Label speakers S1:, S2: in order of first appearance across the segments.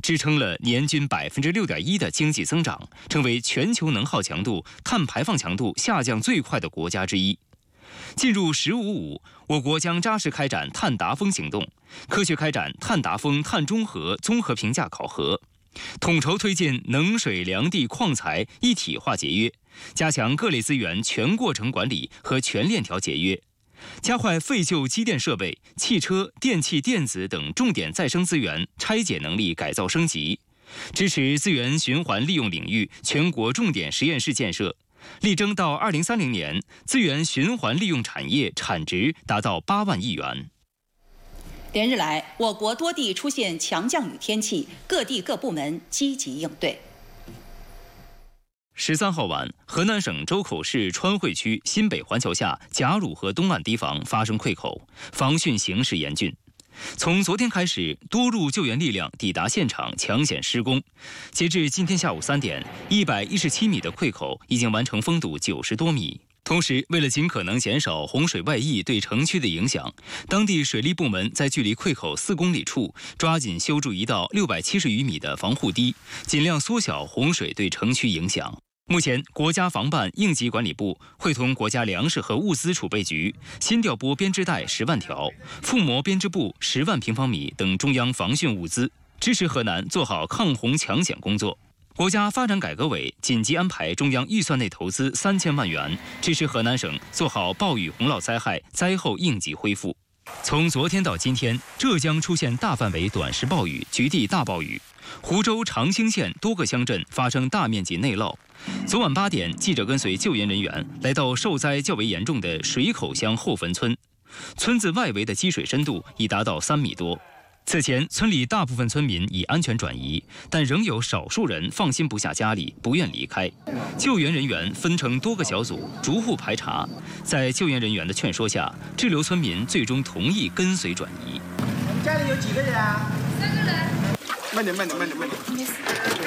S1: 支撑了年均6.1%的经济增长，成为全球能耗强度、碳排放强度下降最快的国家之一。进入“15+5”，我国将扎实开展碳达峰行动，科学开展碳达峰、碳中和综合评价考核，统筹推进能水良地矿材一体化节约，加强各类资源全过程管理和全链条节约，加快废旧机电设备、汽车、电气电子等重点再生资源拆解能力改造升级，支持资源循环利用领域全国重点实验室建设，力争到2030年，资源循环利用产业产值达到8万亿元。
S2: 连日来，我国多地出现强降雨天气，各地各部门积极应对。
S1: 13号晚，河南省周口市川汇区新北环桥下贾汝河东岸堤防发生溃口，防汛形势严峻。从昨天开始，多路救援力量抵达现场抢险施工。截至今天下午3点，117米的溃口已经完成封堵90多米。同时，为了尽可能减少洪水外溢对城区的影响，当地水利部门在距离溃口4公里处抓紧修筑一道670余米的防护堤，尽量缩小洪水对城区影响。目前，国家防办应急管理部会同国家粮食和物资储备局新调拨编织袋10万条、覆膜编织布10万平方米等中央防汛物资，支持河南做好抗洪抢险工作。国家发展改革委紧急安排中央预算内投资3000万元，支持河南省做好暴雨洪涝灾害灾后应急恢复。从昨天到今天，浙江出现大范围短时暴雨、局地大暴雨，湖州长兴县多个乡镇发生大面积内涝。昨晚8点，记者跟随救援人员来到受灾较为严重的水口乡后坟村，村子外围的积水深度已达到3米多。此前，村里大部分村民已安全转移，但仍有少数人放心不下家里，不愿离开。救援人员分成多个小组，逐户排查。在救援人员的劝说下，滞留村民最终同意跟随转移。
S3: 我们家里有几个人啊？3个人。
S4: 慢点。没事。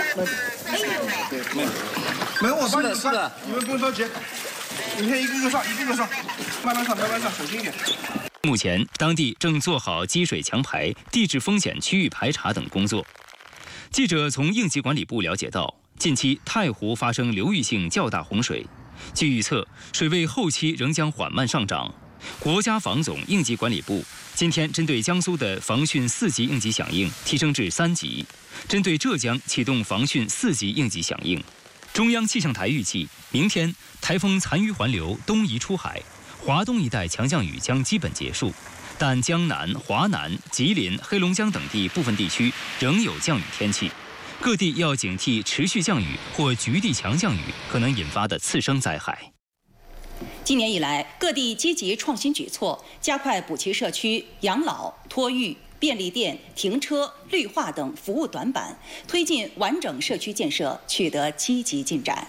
S4: 没我帮你们算，你们不用着急。你看一个个上，慢慢上，小心一点。
S1: 目前，当地正做好积水强排、地质风险区域排查等工作。记者从应急管理部了解到，近期太湖发生流域性较大洪水，据预测，水位后期仍将缓慢上涨。国家防总应急管理部今天针对江苏的防汛4级应急响应提升至3级，针对浙江启动防汛4级应急响应。中央气象台预计，明天台风残余环流东移出海，华东一带强降雨将基本结束，但江南、华南、吉林、黑龙江等地部分地区仍有降雨天气，各地要警惕持续降雨或局地强降雨可能引发的次生灾害。
S2: 今年以来，各地积极创新举措，加快补齐社区养老、托育、便利店、停车、绿化等服务短板，推进完整社区建设取得积极进展。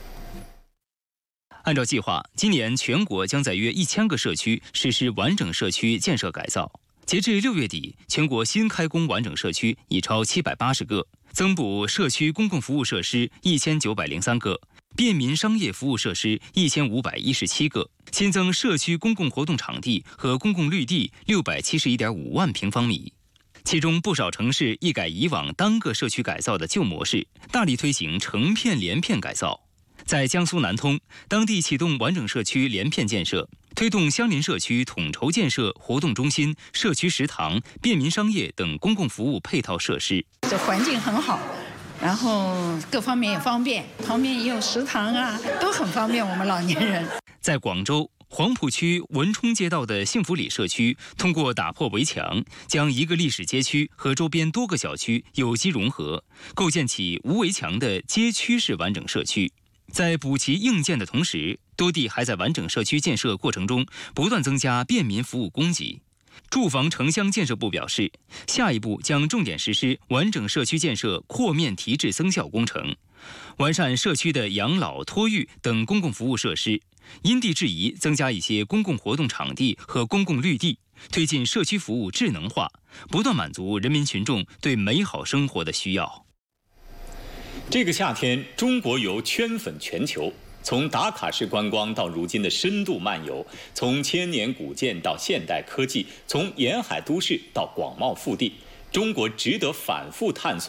S1: 按照计划，今年全国将在约1000个社区实施完整社区建设改造。截至6月底，全国新开工完整社区已超780个，增补社区公共服务设施1903个，便民商业服务设施1517个，新增社区公共活动场地和公共绿地671.5万平方米。其中不少城市一改以往单个社区改造的旧模式，大力推行成片连片改造。在江苏南通，当地启动完整社区连片建设，推动相邻社区统筹建设活动中心、社区食堂、便民商业等公共服务配套设施。
S5: 这环境很好，然后各方面也方便，旁边也有食堂啊，都很方便我们老年人。
S1: 在广州黄埔区文冲街道的幸福里社区，通过打破围墙，将一个历史街区和周边多个小区有机融合，构建起无围墙的街区式完整社区。在补齐硬件的同时，多地还在完整社区建设过程中不断增加便民服务供给。住房城乡建设部表示，下一步将重点实施完整社区建设扩面提质增效工程，完善社区的养老、托育等公共服务设施，因地制宜增加一些公共活动场地和公共绿地，推进社区服务智能化，不断满足人民群众对美好生活的需要。
S6: 这个夏天，中国游圈粉全球，从打卡式观光到如今的深度漫游，从千年古建到现代科技，从沿海都市到广袤腹地，中国值得反复探索